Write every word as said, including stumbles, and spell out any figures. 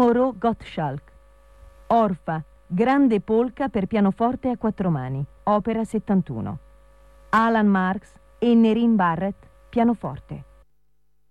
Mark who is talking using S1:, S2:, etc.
S1: Moreau Gottschalk. Orfa, grande polca per pianoforte a quattro mani, opera settantuno. Alan Marks e Nerine Barrett, pianoforte.